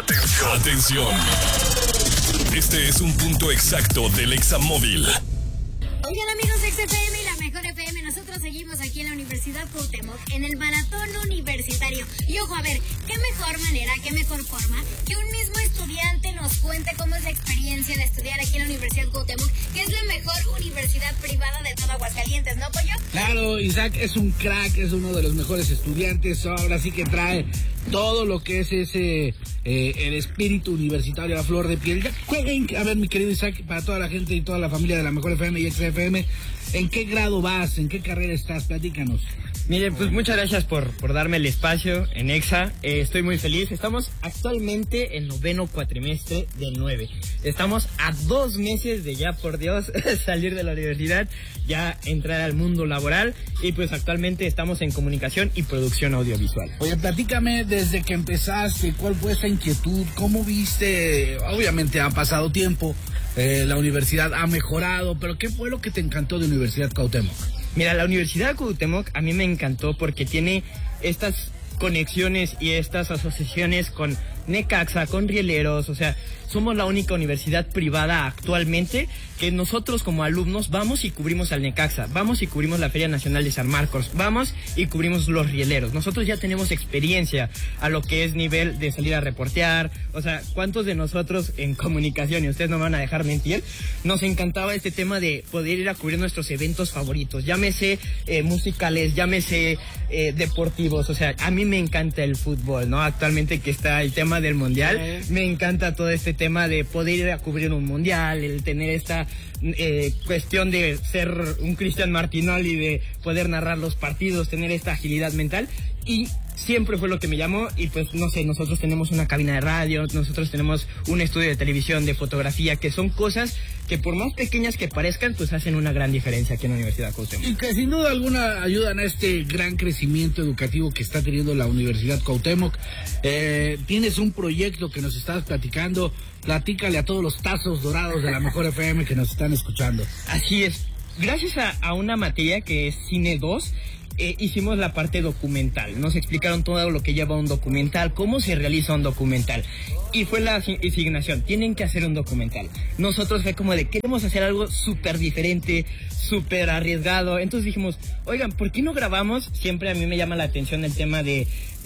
Atención. Atención. Este es un punto exacto del Examóvil. Oigan, amigos de XFM y la Mejor FM, nosotros seguimos aquí en la Universidad Cuauhtémoc en el maratón universitario. Y ojo, a ver, qué mejor manera, qué mejor forma que un mismo estudiante nos cuente cómo es la experiencia de estudiar aquí en la Universidad Cuauhtémoc, que es la mejor universidad privada de todo Aguascalientes, ¿no, Pollo? Claro, Isaac es un crack, es uno de los mejores estudiantes, ahora sí que trae todo lo que es ese, el espíritu universitario a flor de piel. A ver, mi querido Isaac, para toda la gente y toda la familia de la Mejor FM y XFM, ¿en qué grado vas? ¿En qué carrera estás? Platícanos. Miren, pues muchas gracias por darme el espacio en EXA. Estoy muy feliz. Estamos actualmente en 9º cuatrimestre del 9. Estamos a 2 meses de ya, por Dios, salir de la universidad, ya entrar al mundo laboral, y pues actualmente estamos en comunicación y producción audiovisual. Oye, platícame desde que empezaste, ¿cuál fue esa inquietud? ¿Cómo viste? Obviamente ha pasado tiempo, la universidad ha mejorado, pero ¿qué fue lo que te encantó de Universidad Cuauhtémoc? Mira, la Universidad Cuauhtémoc a mí me encantó porque tiene estas conexiones y estas asociaciones con Necaxa, con Rieleros. O sea, somos la única universidad privada actualmente que nosotros como alumnos vamos y cubrimos al Necaxa, vamos y cubrimos la Feria Nacional de San Marcos, vamos y cubrimos los Rieleros. Nosotros ya tenemos experiencia a lo que es nivel de salir a reportear. O sea, ¿cuántos de nosotros en comunicación, y ustedes no me van a dejar mentir, nos encantaba este tema de poder ir a cubrir nuestros eventos favoritos? Llámese musicales, llámese deportivos. O sea, a mí me encanta el fútbol, ¿no? Actualmente que está el tema del mundial, me encanta todo este tema de poder ir a cubrir un mundial, el tener esta cuestión de ser un Cristian Martinoli, de poder narrar los partidos, tener esta agilidad mental, y siempre fue lo que me llamó. Y pues no sé, nosotros tenemos una cabina de radio, nosotros tenemos un estudio de televisión, de fotografía, que son cosas que por más pequeñas que parezcan, pues hacen una gran diferencia aquí en la Universidad Cuauhtémoc. Y que sin duda alguna ayudan a este gran crecimiento educativo que está teniendo la Universidad Cuauhtémoc. Tienes un proyecto que nos estabas platicando, platícale a todos los tazos dorados de la Mejor FM que nos están escuchando. Así es, gracias a una materia que es Cine 2, hicimos la parte documental. Nos explicaron todo lo que lleva un documental, cómo se realiza un documental. Y fue la asignación, tienen que hacer un documental. Nosotros fue como de, queremos hacer algo súper diferente, súper arriesgado. Entonces dijimos, oigan, ¿por qué no grabamos? Siempre a mí me llama la atención el tema de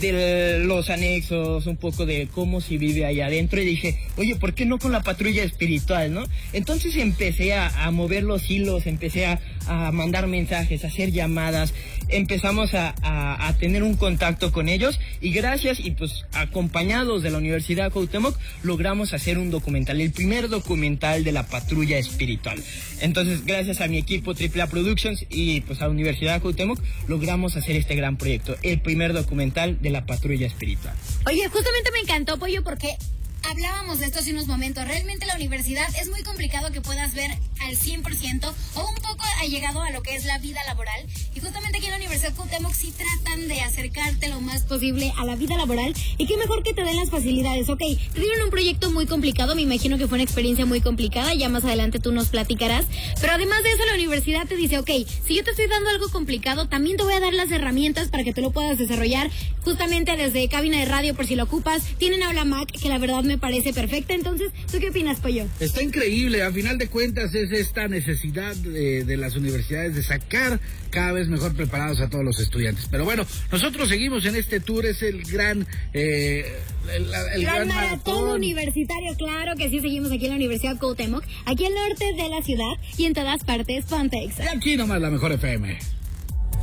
los anexos, un poco de cómo se vive allá adentro. Y dije, oye, ¿por qué no con la patrulla espiritual, no? Entonces empecé a mover los hilos, empecé a mandar mensajes, a hacer llamadas. Empezamos a tener un contacto con ellos, y gracias, y pues acompañados de la Universidad Cuauhtémoc, logramos hacer un documental, el primer documental de la patrulla espiritual. Entonces, gracias a mi equipo AAA Productions y pues a la Universidad Cuauhtémoc, logramos hacer este gran proyecto, el primer documental de la patrulla espiritual. Oye, justamente me encantó, Pollo, porque hablábamos de esto hace unos momentos. Realmente la universidad es muy complicado que puedas ver al 100% o un poco allegado a lo que es la vida laboral. Y justamente aquí en la Universidad Cuauhtémoc sí tratan de acercarte lo más posible a la vida laboral. Y qué mejor que te den las facilidades. Ok, te dieron un proyecto muy complicado, me imagino que fue una experiencia muy complicada, ya más adelante tú nos platicarás. Pero además de eso, la universidad te dice, ok, si yo te estoy dando algo complicado, también te voy a dar las herramientas para que tú lo puedas desarrollar. Justamente desde cabina de radio, por si lo ocupas, tienen aula Mac, que la verdad me parece perfecta. Entonces, ¿tú qué opinas, Pollo? Está increíble, a final de cuentas es esta necesidad de las universidades de sacar cada vez mejor preparados a todos los estudiantes. Pero bueno, nosotros seguimos en este tour, es el gran el gran maratón universitario, claro que sí, seguimos aquí en la Universidad Cuauhtémoc, aquí al norte de la ciudad y en todas partes, Pontex. Y aquí nomás la Mejor FM.